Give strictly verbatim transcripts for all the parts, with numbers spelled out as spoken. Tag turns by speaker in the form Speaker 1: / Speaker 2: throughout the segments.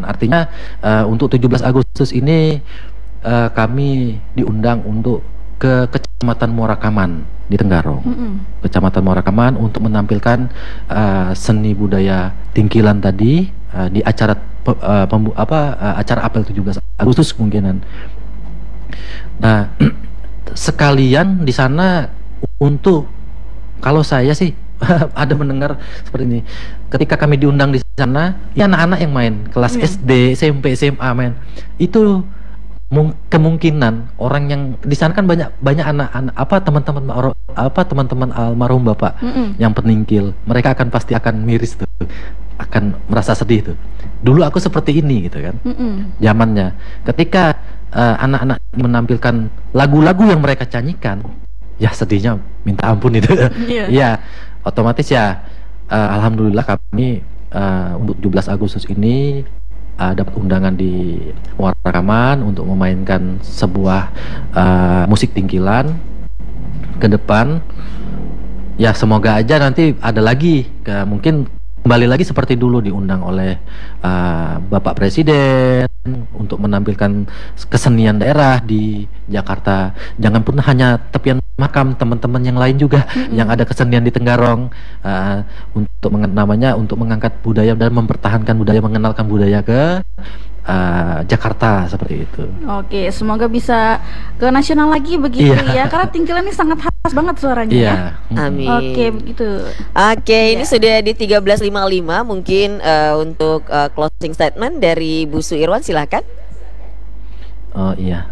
Speaker 1: Artinya uh, untuk tujuh belas Agustus ini uh, kami diundang untuk ke Kecamatan Muarakaman di Tenggarong. Mm-hmm. Kecamatan Muarakaman untuk menampilkan uh, seni budaya tingkilan tadi uh, di acara uh, pembu- apa uh, acara apel tujuh belas Agustus kemungkinan. Nah, sekalian di sana untuk kalau saya sih ada mendengar seperti ini. Ketika kami diundang di sana, ya anak-anak yang main kelas mm. S D, S M P, S M A main. Itu mung- kemungkinan orang yang di sana kan banyak banyak anak-anak apa teman-teman apa teman-teman almarhum Bapak Mm-mm. yang peningkil. Mereka akan pasti akan miris tuh. Akan merasa sedih tuh. Dulu aku seperti ini gitu kan. Mm-mm. Zamannya. Ketika uh, anak-anak menampilkan lagu-lagu yang mereka nyanyikan, ya sedihnya minta ampun itu. Iya. Yeah. Otomatis ya uh, alhamdulillah kami uh, untuk tujuh belas Agustus ini uh, dapat undangan di Muarakaman untuk memainkan sebuah uh, musik tingkilan ke depan. Ya semoga aja nanti ada lagi ke, mungkin kembali lagi seperti dulu diundang oleh uh, Bapak Presiden untuk menampilkan kesenian daerah di Jakarta. Jangan pun hanya tepian makam, teman-teman yang lain juga mm-hmm. yang ada kesenian di Tenggarong uh, untuk meng- namanya untuk mengangkat budaya dan mempertahankan budaya, mengenalkan budaya ke Uh, Jakarta seperti itu.
Speaker 2: Oke, semoga bisa ke nasional lagi begitu yeah. ya. Karena tingkilan ini sangat khas banget suaranya
Speaker 1: yeah.
Speaker 2: ya.
Speaker 3: Amin.
Speaker 2: Oke, begitu.
Speaker 3: Oke, yeah. Ini sudah di tiga belas lima puluh lima. Mungkin uh, untuk uh, closing statement dari Bu Su Irwan, silakan.
Speaker 1: Oh iya.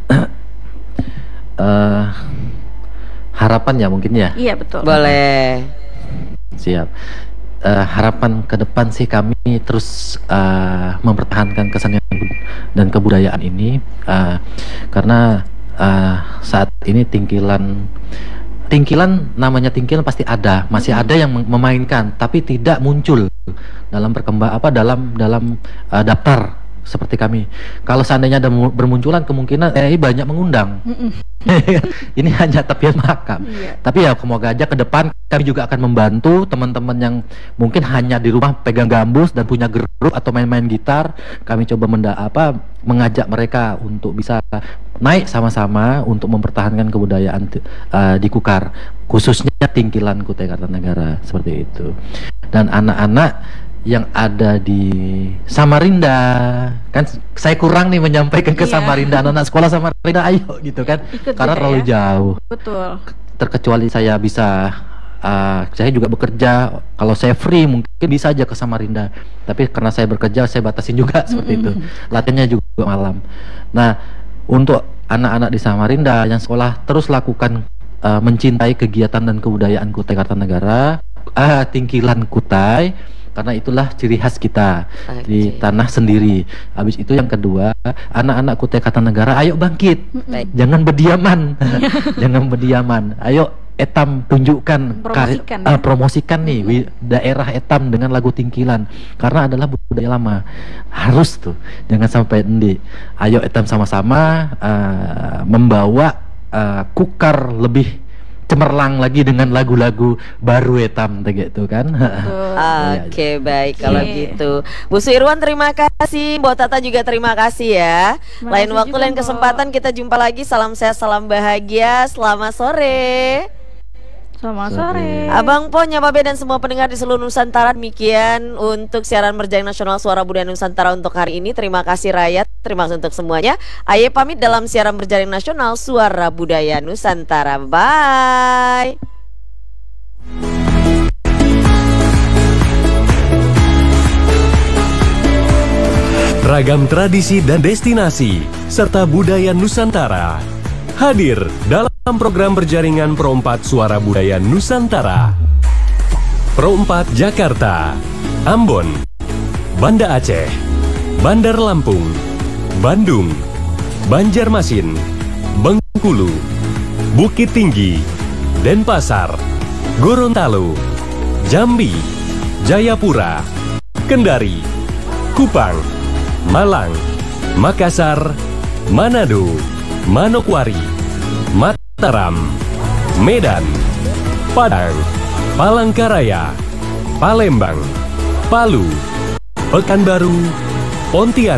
Speaker 1: uh, harapan ya mungkin ya.
Speaker 2: Iya betul.
Speaker 3: Boleh.
Speaker 1: Siap. Uh, harapan ke depan sih kami terus uh, mempertahankan kesenian dan kebudayaan ini uh, karena uh, saat ini tingkilan tingkilan namanya tingkilan pasti ada, masih ada yang memainkan tapi tidak muncul dalam perkembang apa dalam dalam uh, daftar seperti kami. Kalau seandainya ada bermunculan kemungkinan eh banyak mengundang. Ini hanya tepian makam. Iya. Tapi ya semoga aja ke depan kami juga akan membantu teman-teman yang mungkin hanya di rumah pegang gambus dan punya grup atau main-main gitar. Kami coba menda apa mengajak mereka untuk bisa naik sama-sama untuk mempertahankan kebudayaan uh, di Kukar, khususnya tingkilan Kutai Kartanegara seperti itu. Dan anak-anak yang ada di Samarinda kan saya kurang nih menyampaikan ke yeah. Samarinda, anak-anak sekolah Samarinda ayo gitu kan. Ikut karena terlalu ya? Jauh.
Speaker 2: Betul.
Speaker 1: Terkecuali saya bisa uh, saya juga bekerja, kalau saya free mungkin bisa aja ke Samarinda, tapi karena saya bekerja saya batasin juga seperti itu. Latihannya juga malam. Nah, untuk anak-anak di Samarinda yang sekolah terus lakukan uh, mencintai kegiatan dan kebudayaan Kutai Kartanegara, uh, tingkilan Kutai. Karena itulah ciri khas kita okay. di tanah sendiri. Habis itu yang kedua, anak-anak Kutai Kartanegara, ayo bangkit, mm-hmm. jangan berdiaman, jangan berdiaman. Ayo Etam tunjukkan,
Speaker 2: promosikan,
Speaker 1: kar- uh, promosikan nih mm-hmm. daerah Etam dengan lagu tingkilan. Karena adalah budaya lama, harus tuh, jangan sampai endi. Ayo Etam sama-sama uh, membawa uh, Kukar lebih cemerlang lagi dengan lagu-lagu baru Etam gitu kan.
Speaker 3: Oke, okay, baik kalau okay. gitu. Bu Su Irwan terima kasih, Mbak Tata juga terima kasih ya. Terima lain waktu lain kesempatan kita jumpa lagi. Salam sehat, salam bahagia. Selamat sore.
Speaker 2: Selamat sore.
Speaker 3: Abang Po, Nyababe dan semua pendengar di seluruh Nusantara, demikian untuk siaran Berjaring Nasional Suara Budaya Nusantara untuk hari ini. Terima kasih rakyat, terima kasih untuk semuanya. Aye pamit dalam siaran Berjaring Nasional Suara Budaya Nusantara. Bye.
Speaker 4: Ragam tradisi dan destinasi serta budaya Nusantara hadir dalam program berjaringan Pro empat Suara Budaya Nusantara. Pro empat Jakarta, Ambon, Banda Aceh, Bandar Lampung, Bandung, Banjarmasin, Bengkulu, Bukit Tinggi, Denpasar, Gorontalo, Jambi, Jayapura, Kendari, Kupang, Malang, Makassar, Manado, Manokwari, Mataram, Medan, Padang, Palangkaraya, Palembang, Palu, Pekanbaru, Pontianak.